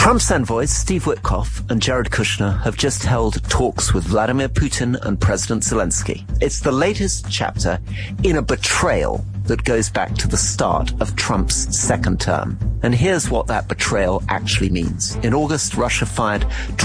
Trump's envoys, Steve Witkoff and Jared Kushner, have just held talks with Vladimir Putin and President Zelensky. It's the latest chapter in a betrayal that goes back to the start of Trump's second term. And here's what that betrayal actually means. In August, Russia fired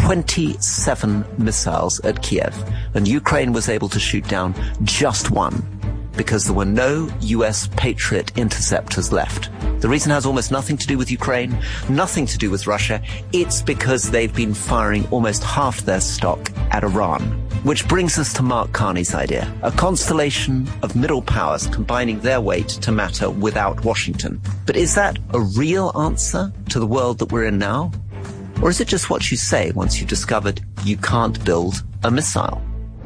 27 missiles at Kiev, and Ukraine was able to shoot down just one, because there were no US Patriot interceptors left. The reason has almost nothing to do with Ukraine, nothing to do with Russia. It's because they've been firing almost half their stock at Iran. Which brings us to Mark Carney's idea, a constellation of middle powers combining their weight to matter without Washington. But is that a real answer to the world that we're in now? Or is it just what you say once you've discovered you can't build a missile?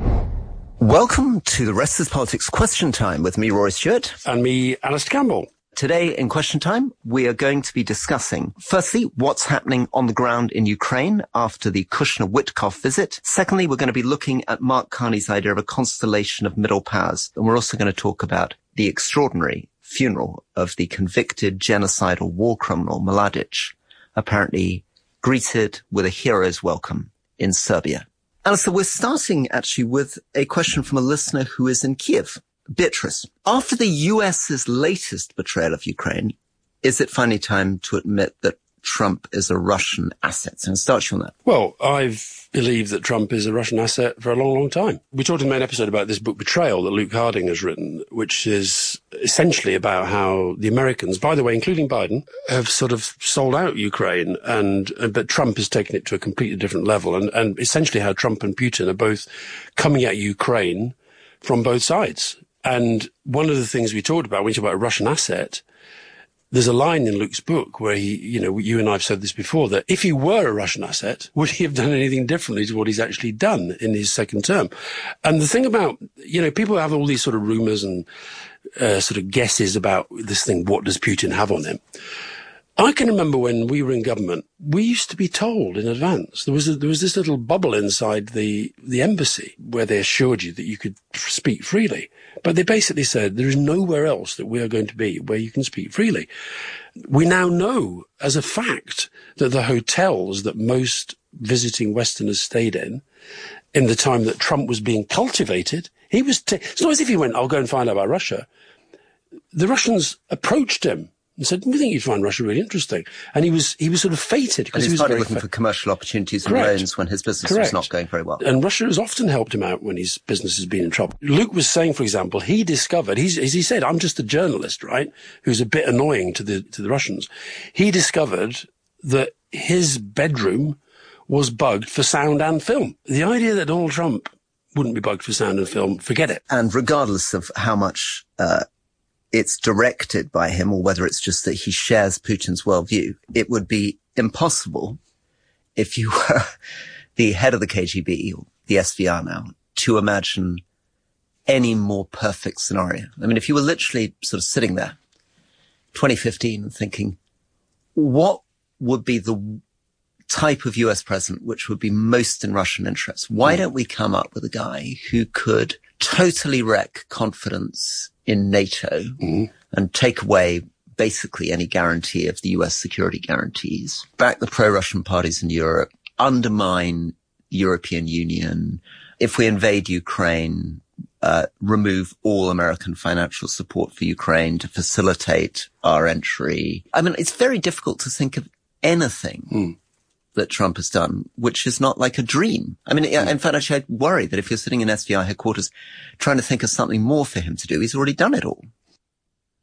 Welcome to the Restless Politics Question Time with me, Rory Stewart. And me, Alistair Campbell. Today in Question Time, we are going to be discussing, firstly, what's happening on the ground in Ukraine after the Kushner-Witkoff visit. Secondly, we're going to be looking at Mark Carney's idea of a constellation of middle powers. And we're also going to talk about the extraordinary funeral of the convicted genocidal war criminal Mladic, apparently greeted with a hero's welcome in Serbia. And so we're starting actually with a question from a listener who is in Kiev. Beatrice, after the US's latest betrayal of Ukraine, is it finally time to admit that Trump is a Russian asset? So I'll start you on that. Well, I've believed that Trump is a Russian asset for a long, long time. We talked in the main episode about this book Betrayal that Luke Harding has written, which is essentially about how the Americans, by the way, including Biden, have sort of sold out Ukraine, but Trump has taken it to a completely different level, and essentially how Trump and Putin are both coming at Ukraine from both sides. And one of the things we talked about when you talk about a Russian asset, there's a line in Luke's book where he, you and I have said this before, that if he were a Russian asset, would he have done anything differently to what he's actually done in his second term? And the thing about, people have all these sort of rumors and sort of guesses about this thing, what does Putin have on him? I can remember when we were in government, we used to be told in advance. There was this little bubble inside the embassy where they assured you that you could speak freely. But they basically said there is nowhere else that we are going to be where you can speak freely. We now know as a fact that the hotels that most visiting Westerners stayed in the time that Trump was being cultivated, it's not as if he went, I'll go and find out about Russia. The Russians approached him and said, we think you'd find Russia really interesting. And he was sort of fated. And he started looking for commercial opportunities and loans when his business was not going very well. And Russia has often helped him out when his business has been in trouble. Luke was saying, for example, he discovered, as he said, I'm just a journalist, right, who's a bit annoying to the Russians. He discovered that his bedroom was bugged for sound and film. The idea that Donald Trump wouldn't be bugged for sound and film, forget it. And regardless of how much it's directed by him or whether it's just that he shares Putin's worldview, it would be impossible if you were the head of the KGB, or the SVR now, to imagine any more perfect scenario. I mean, if you were literally sort of sitting there, 2015, and thinking, what would be the type of US president which would be most in Russian interest? Why don't we come up with a guy who could totally wreck confidence in NATO and take away basically any guarantee of the US security guarantees, back the pro-Russian parties in Europe, undermine the European Union, if we invade Ukraine, remove all American financial support for Ukraine to facilitate our entry. I mean, it's very difficult to think of anything that Trump has done, which is not like a dream. I mean, in fact, actually, I worry that if you're sitting in SVR headquarters trying to think of something more for him to do, he's already done it all.